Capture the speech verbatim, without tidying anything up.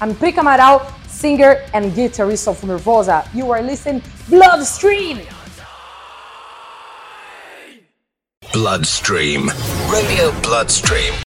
I'm Prica Amaral, singer and guitarist of Nervosa. You are listening Bloodstream! Bloodstream. Radio Bloodstream.